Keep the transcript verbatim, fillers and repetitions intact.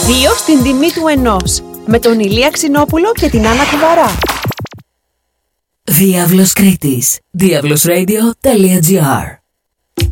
Δύο στην τιμή του ενός. Με τον Ηλία Ξινόπουλο και την Άννα Κουβαρά. Διάβλος Κρήτης. διάβλος ρέιντιο τελεία τζι άρ